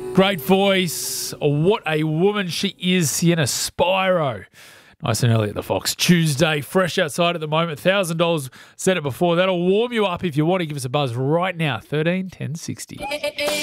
Great voice. What a woman she is, Sienna Spiro. Nice and early at the Fox. Tuesday, fresh outside at the moment. $1,000, said it before. That'll warm you up if you want to give us a buzz right now. 13 10 60.